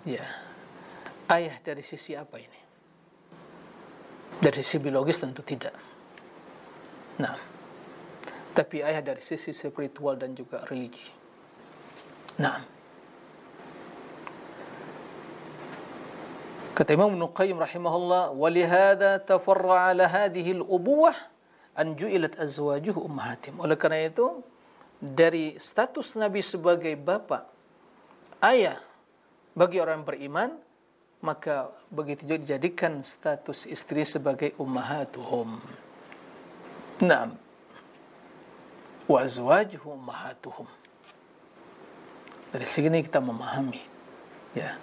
Ya, ayah dari sisi apa ini? Dari sisi biologis tentu tidak. Nah, tapi ayah dari sisi spiritual dan juga religi. Nah, kata Imam Ibnu Qayyim rahimahullah, "Walihada tafarra'a ala hadhihi al-ubuwah an ju'ilat azwajuhu ummahatim." Oleh karena itu, dari status Nabi sebagai bapa, ayah bagi orang beriman, maka begitu juga dijadikan status istri sebagai ummahatuhum. Naam. Wa azwajuhu ummahatuhum. Dari sini kita memahami, ya,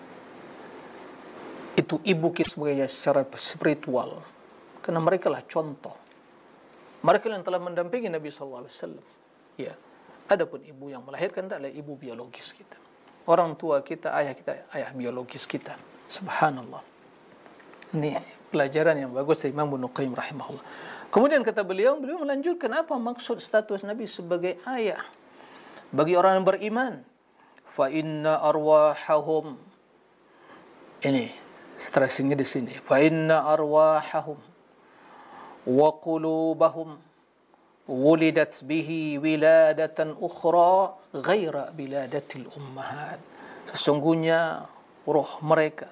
itu ibu kita sebagai secara spiritual, karena mereka lah contoh, mereka yang telah mendampingi Nabi SAW. Ya, adapun ibu yang melahirkan adalah ibu biologis kita, orang tua kita, ayah biologis kita. Subhanallah. Ini pelajaran yang bagus dari Imam Ibnu Qayyim rahimahullah. Kemudian kata beliau melanjutkan apa maksud status Nabi sebagai ayah bagi orang yang beriman. Fa inna arwahahum, ini stressingnya di sini. Fa inna arwahahum wa qulubahum wulidat bihi wiladatan ukhra ghaira biladatil ummahat. Sesungguhnya roh mereka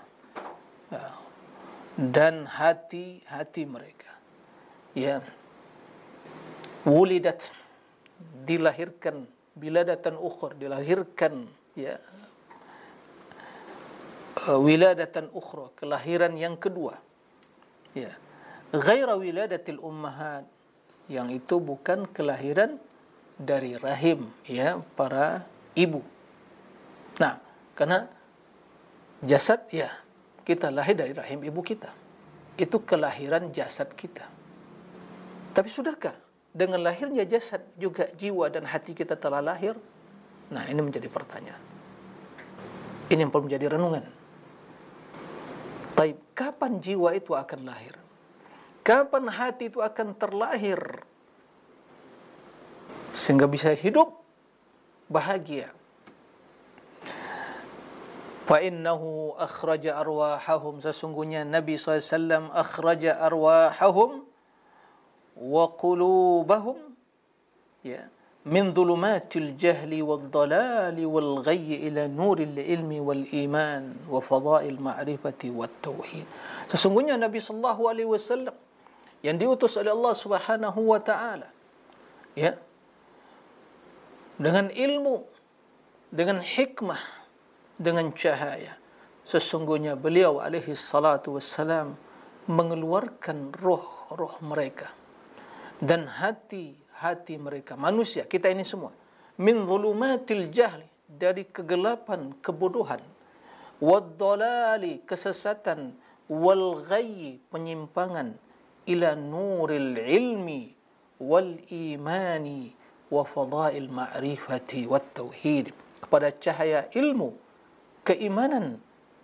dan hati mereka, ya, wulidat, dilahirkan, biladatan ukhra, dilahirkan, ya, wiladatan ukhra, kelahiran yang kedua, ya, ghaira wiladatil ummahat, yang itu bukan kelahiran dari rahim, ya, para ibu. Nah, karena jasad, ya, kita lahir dari rahim ibu kita, itu kelahiran jasad kita. Tapi sudahkah dengan lahirnya jasad juga jiwa dan hati kita telah lahir? Nah, ini menjadi pertanyaan. Ini yang perlu menjadi renungan. Taib, kapan jiwa itu akan lahir? Kapan hati itu akan terlahir sehingga bisa hidup bahagia? Fa innahu akhraja arwahahum, sesungguhnya Nabi SAW akhraja arwahahum wa qulubahum, ya, min dhulumatil jahli wal dalali wal ghayyi ila nuril ilmi wal iman wa fadail ma'rifati wat tauhid. Sesungguhnya Nabi sallallahu alaihi wasallam yang diutus oleh Allah Subhanahu wa taala, ya, dengan ilmu, dengan hikmah, dengan cahaya. Sesungguhnya beliau alaihi salatu wassalam mengeluarkan roh-roh mereka dan hati-hati mereka, manusia, kita ini semua, min dhulumatil jahli, dari kegelapan kebodohan, wad dalali, kesesatan, wal ghayyi, penyimpangan, ila nuril ilmi wal imani wa fadail ma'rifati wat tauhid, kepada cahaya ilmu, keimanan,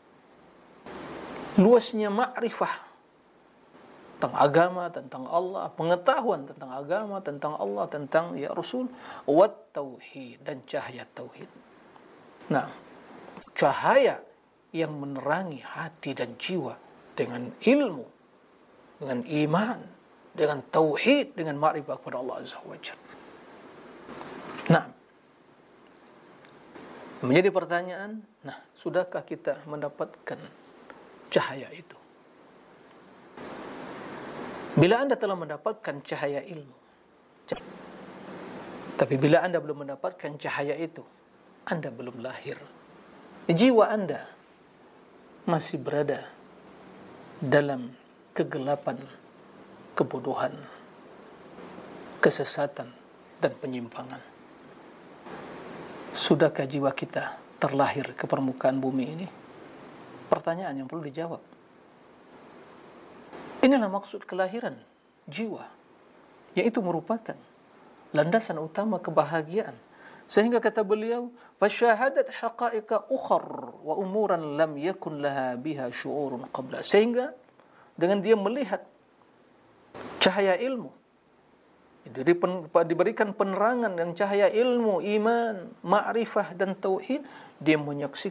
luasnya ma'rifah tentang agama, tentang Allah, pengetahuan tentang agama, tentang Allah, tentang ya Rasul, wat tauhid, dan cahaya tauhid. Nah, cahaya yang menerangi hati dan jiwa dengan ilmu, dengan iman, dengan tauhid, dengan ma'rifah kepada Allah Azza wa Jalla. Nah, menjadi pertanyaan, nah, sudahkah kita mendapatkan cahaya itu? Bila Anda telah mendapatkan cahaya ilmu, tapi bila Anda belum mendapatkan cahaya itu, Anda belum lahir. Jiwa Anda masih berada dalam kegelapan, kebodohan, kesesatan, dan penyimpangan. Sudahkah jiwa kita terlahir ke permukaan bumi ini? Pertanyaan yang perlu dijawab. Inilah maksud kelahiran jiwa, yaitu merupakan landasan utama kebahagiaan. Sehingga kata beliau, fasyahadat haqa'iqa ukhar wa umuran lam yakun laha biha syu'urun qabla. Sehingga dengan dia melihat cahaya ilmu, diberikan penerangan dan cahaya ilmu, iman, ma'rifah dan tauhid, dia menyaksikan